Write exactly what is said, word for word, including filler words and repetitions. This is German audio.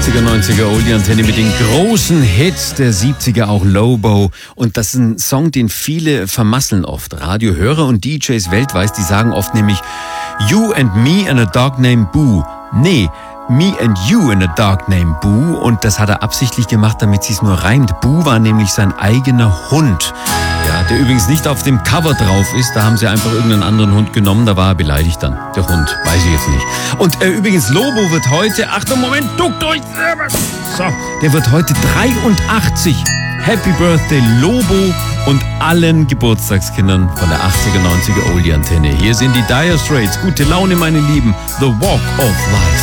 achtziger, neunziger Oldie-Antenne mit den großen Hits der siebziger, auch Lobo. Und das ist ein Song, den viele vermasseln oft. Radiohörer und D Js weltweit, die sagen oft nämlich You and me and a dog named Boo. Nee, Me and You in a Dog Named Boo. Und das hat er absichtlich gemacht, damit sie es nur reimt. Boo war nämlich sein eigener Hund. Ja, der übrigens nicht auf dem Cover drauf ist. Da haben sie einfach irgendeinen anderen Hund genommen. Da war er beleidigt dann. Der Hund. Weiß ich jetzt nicht. Und äh, übrigens, Lobo wird heute... Achtung, Moment, duckt euch! So, der wird heute dreiundachtzig. Happy Birthday, Lobo und allen Geburtstagskindern von der achtziger, neunziger Oldie-Antenne. Hier sind die Dire Straits. Gute Laune, meine Lieben. The Walk of Life.